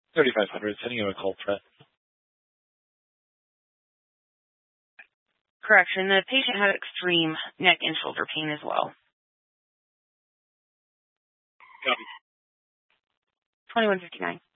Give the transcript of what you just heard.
3500, sending you a call threat. Correction, the patient had extreme neck and shoulder pain as well. Copy. 2159.